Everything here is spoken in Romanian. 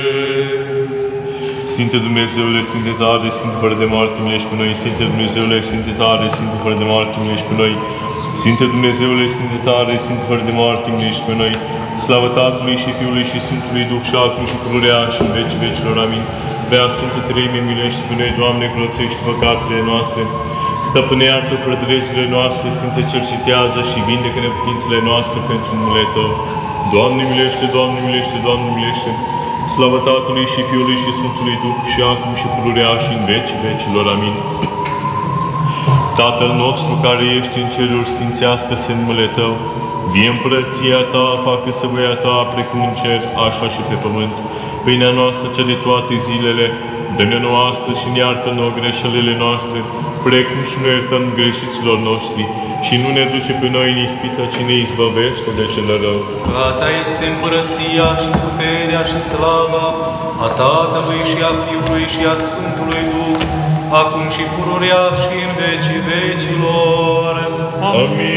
Sfinte Dumnezeule, Sfinte tare, Sfinte fără de moarte, milești pe noi. Sfinte Dumnezeule, Sfinte tare, Sfinte fără de moarte, milești pe noi. Sfinte Dumnezeule, Sfinte tare, Sfinte fără de moarte, milești pe noi. Slavă Tatălui și Fiului și Sfântului Duh și acum și pururea și în vecii vecilor. Amin. Prea Sfântă Treime, milește pe noi, Doamne, curățește păcatele noastre. Stăpâne, iartă fără de legile noastre, Sfinte, cercetează și vindecă neputințele noastre pentru numele Tău. Doamne, milește, Doamne, milește, Doamne, milește. Slavă Tatălui și Fiului și Sfântului Duh și acum și pururea și în vecii vecilor. Amin. Tatăl nostru care ești în ceruri, sfințească-se numele Tău. Vie împărăția Ta, facă-se voia Ta, precum în cer, așa și pe pământ. Pâinea noastră, cea de toate zilele, dă-ne nouă astăzi și ne iartă nouă greșelile noastre, precum și noi iertăm greșiților noștri. Și nu ne duce pe noi în ispită, ci ne izbăvește de cel rău. A Ta este împărăția și puterea și slava a Tatălui și a Fiului și a Sfântului Duh, acum și pururea și în vecii vecilor. Amin.